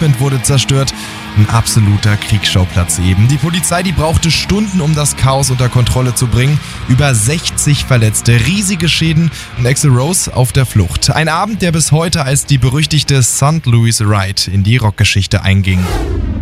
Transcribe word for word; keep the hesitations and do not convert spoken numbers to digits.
Equipment wurde zerstört. Ein absoluter Kriegsschauplatz eben. Die Polizei, die brauchte Stunden, um das Chaos unter Kontrolle zu bringen. Über sechzig Verletzte, riesige Schäden und Axl Rose auf der Flucht. Ein Abend, der bis heute als die berüchtigte Sankt Louis Ride in die Rockgeschichte einging.